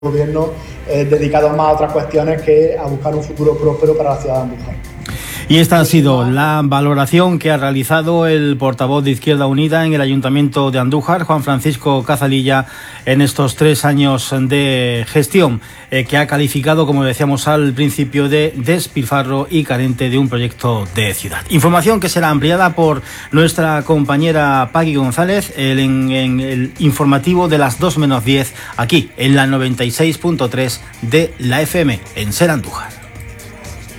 gobierno dedicados más a otras cuestiones que a buscar un futuro próspero para la ciudad de Andújar. Y esta ha sido la valoración que ha realizado el portavoz de Izquierda Unida en el Ayuntamiento de Andújar, Juan Francisco Cazalilla, en estos 3 años de gestión, que ha calificado, como decíamos al principio, de despilfarro y carente de un proyecto de ciudad. Información que será ampliada por nuestra compañera Paqui González en el informativo de las 2 menos 10, aquí en la 96.3 de la FM, en Ser Andújar.